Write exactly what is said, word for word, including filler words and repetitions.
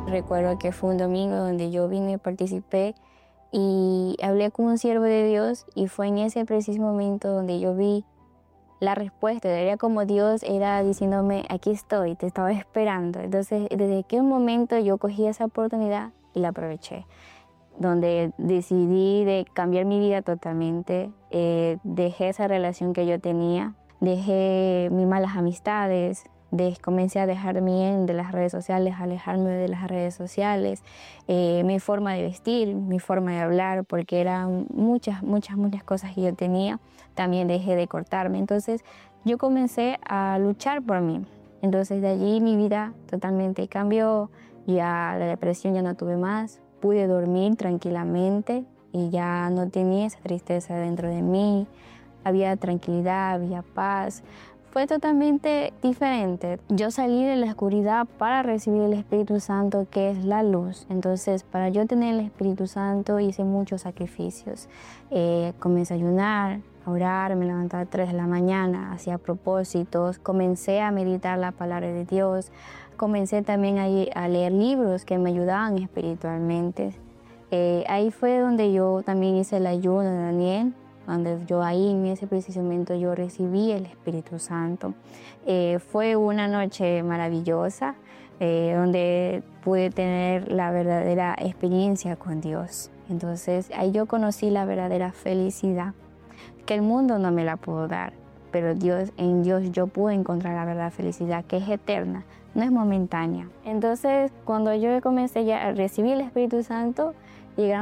Recuerdo que fue un domingo donde yo vine y participé y hablé con un siervo de Dios y fue en ese preciso momento donde yo vi la respuesta. Era como Dios era diciéndome, aquí estoy, te estaba esperando. Entonces, desde aquel momento yo cogí esa oportunidad y la aproveché, donde decidí de cambiar mi vida totalmente. Eh, dejé esa relación que yo tenía, dejé mis malas amistades, de, comencé a dejarme de las redes sociales, alejarme de las redes sociales, eh, mi forma de vestir, mi forma de hablar, porque eran muchas, muchas, muchas cosas que yo tenía. También dejé de cortarme. Entonces yo comencé a luchar por mí. Entonces de allí mi vida totalmente cambió. Ya la depresión ya no tuve más. Pude dormir tranquilamente y ya no tenía esa tristeza dentro de mí. Había tranquilidad, había paz. Fue totalmente diferente. Yo salí de la oscuridad para recibir el Espíritu Santo, que es la luz. Entonces, para yo tener el Espíritu Santo hice muchos sacrificios. Eh, comencé a ayunar, a orar, me levantaba a las tres de la mañana, hacía propósitos, comencé a meditar la palabra de Dios, comencé también a, a leer libros que me ayudaban espiritualmente. Eh, ahí fue donde yo también hice el ayuno de Daniel, donde yo ahí en ese preciso momento yo recibí el Espíritu Santo. Eh, fue una noche maravillosa, eh, donde pude tener la verdadera experiencia con Dios. Entonces ahí yo conocí la verdadera felicidad, que el mundo no me la pudo dar, pero Dios, en Dios yo pude encontrar la verdadera felicidad, que es eterna, no es momentánea. Entonces cuando yo comencé ya a recibir el Espíritu Santo, llegaron